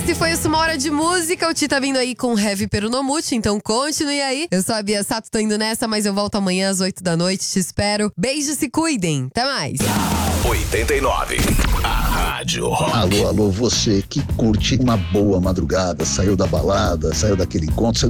Esse foi o Uma Hora de Música. O Ti tá vindo aí com Heavy Perunomuti, então continue aí. Eu sou a Bia Sato, tô indo nessa, mas eu volto amanhã às 8 da noite. Te espero. Beijos, se cuidem. Até mais. 89. A Rádio Rock. Alô, alô, você que curte uma boa madrugada, saiu da balada, saiu daquele encontro,